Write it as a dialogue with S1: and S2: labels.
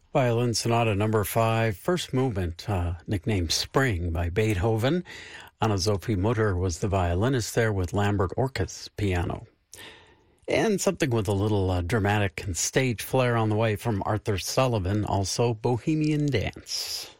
S1: Violin Sonata number 5, first movement, nicknamed Spring by Beethoven. Anna-Sophie Mutter was the violinist there with Lambert Orkes piano. And something with a little dramatic and stage flair on the way from Arthur Sullivan, also Bohemian Dance.